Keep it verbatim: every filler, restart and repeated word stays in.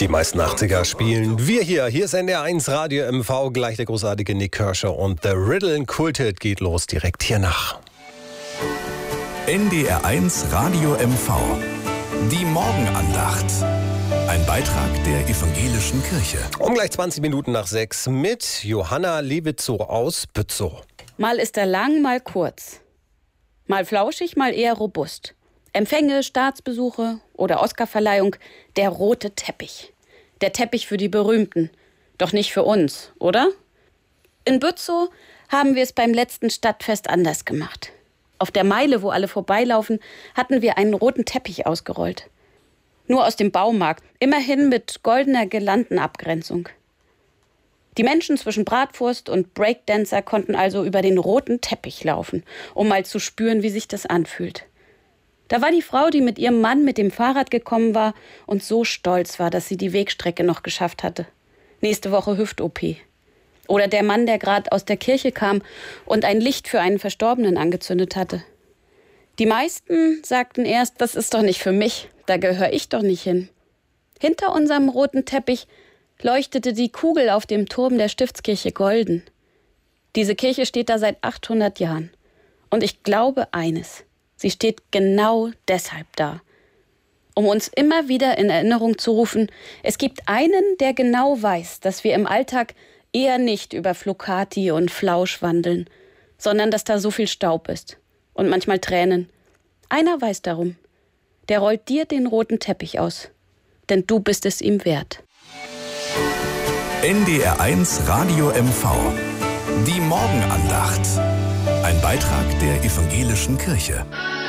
Die meisten achtziger spielen wir hier. Hier ist N D R eins Radio M V, gleich der großartige Nick Kershaw und The Riddle Kulthit geht los direkt hier nach. N D R eins Radio M V. Die Morgenandacht. Ein Beitrag der Evangelischen Kirche. Um gleich zwanzig Minuten nach sechs mit Johanna Lewitzow aus Bützow. Mal ist er lang, mal kurz. Mal flauschig, mal eher robust. Empfänge, Staatsbesuche oder Oscarverleihung, der rote Teppich. Der Teppich für die Berühmten. Doch nicht für uns, oder? In Bützow haben wir es beim letzten Stadtfest anders gemacht. Auf der Meile, wo alle vorbeilaufen, hatten wir einen roten Teppich ausgerollt. Nur aus dem Baumarkt, immerhin mit goldener Girlandenabgrenzung. Die Menschen zwischen Bratwurst und Breakdancer konnten also über den roten Teppich laufen, um mal zu spüren, wie sich das anfühlt. Da war die Frau, die mit ihrem Mann mit dem Fahrrad gekommen war und so stolz war, dass sie die Wegstrecke noch geschafft hatte. Nächste Woche Hüft-O P. Oder der Mann, der gerade aus der Kirche kam und ein Licht für einen Verstorbenen angezündet hatte. Die meisten sagten erst, das ist doch nicht für mich, da gehöre ich doch nicht hin. Hinter unserem roten Teppich leuchtete die Kugel auf dem Turm der Stiftskirche golden. Diese Kirche steht da seit achthundert Jahren. Und ich glaube eines, sie steht genau deshalb da. Um uns immer wieder in Erinnerung zu rufen, es gibt einen, der genau weiß, dass wir im Alltag eher nicht über Flocati und Flausch wandeln, sondern dass da so viel Staub ist und manchmal Tränen. Einer weiß darum. Der rollt dir den roten Teppich aus. Denn du bist es ihm wert. N D R eins Radio M V. Die Morgenandacht. Ein Beitrag der Evangelischen Kirche.